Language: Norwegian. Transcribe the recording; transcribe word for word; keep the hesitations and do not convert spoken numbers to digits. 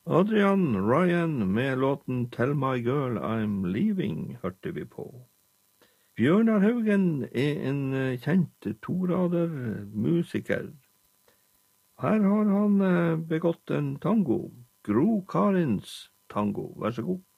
Adrian Ryan med låten Tell My Girl I'm Leaving hørte vi på. Bjørnar Haugen er en kjent torader musiker. Her har han begått en tango, Gro Karins tango, vær så god.